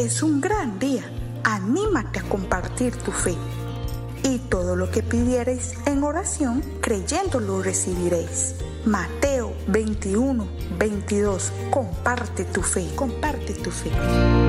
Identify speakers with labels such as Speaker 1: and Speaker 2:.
Speaker 1: es un gran día. Anímate a compartir tu fe. Y todo lo que pidiereis en oración, creyéndolo recibiréis. Mateo 21, 22. Comparte tu fe. Comparte tu fe.